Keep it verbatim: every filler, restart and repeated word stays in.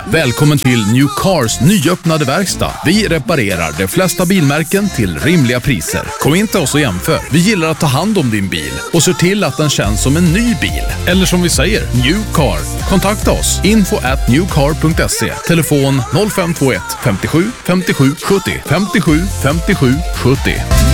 Välkommen till New Cars nyöppnade verkstad. Vi reparerar de flesta bilmärken till rimliga priser. Kom in till oss och jämför. Vi gillar att ta hand om din bil och ser till att den känns som en ny bil. Eller som vi säger, New Car. Kontakta oss. info at newcar punkt se. Telefon noll fem två ett femtiosju femtiosju sjuttio femtiosju femtiosju sjuttio.